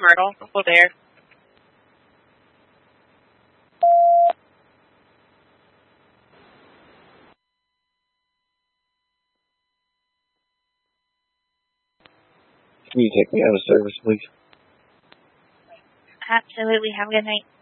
Myrtle. We're there. Can you take me out of service, please? Absolutely. Have a good night.